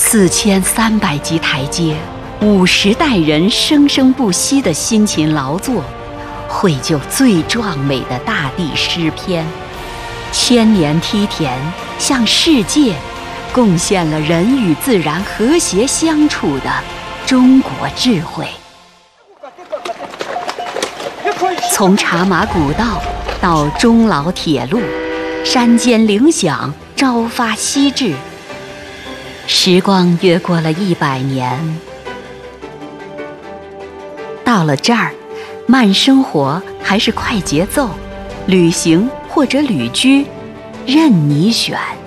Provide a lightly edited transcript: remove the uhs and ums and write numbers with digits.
4300级台阶，50代人生生不息的辛勤劳作，绘就最壮美的大地诗篇。千年梯田向世界贡献了人与自然和谐相处的中国智慧。从茶马古道到终老铁路，山间铃响，朝发夕至。时光越过了100年，到了这儿，慢生活还是快节奏，旅行或者旅居，任你选。